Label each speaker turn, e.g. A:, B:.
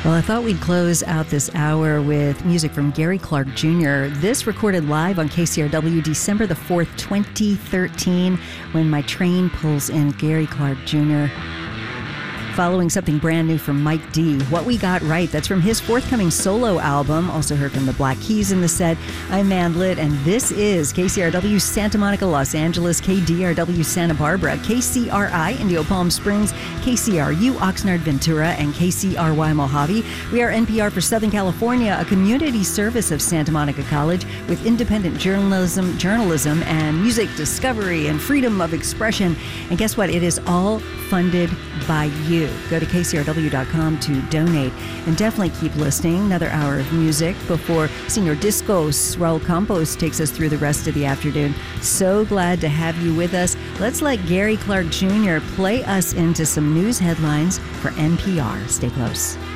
A: Well, I thought we'd close out this hour with music from Gary Clark Jr. This recorded live on KCRW December the 4th, 2013, When My Train Pulls In, Gary Clark Jr. Following something brand new from Mike D, What We Got Right. That's from his forthcoming solo album. Also heard from the Black Keys in the set. I'm Manlit, and this is KCRW Santa Monica, Los Angeles, KDRW Santa Barbara, KCRI Indio Palm Springs, KCRU Oxnard Ventura, and KCRY Mojave. We are NPR for Southern California, a community service of Santa Monica College with independent journalism and music discovery and freedom of expression. And guess what? It is all funded by you. Go to kcrw.com to donate, and definitely keep listening. Another hour of music before Senor Discos Raul Campos takes us through the rest of the afternoon. So glad to have you with us. Let's let Gary Clark Jr. play us into some news headlines for NPR. Stay close.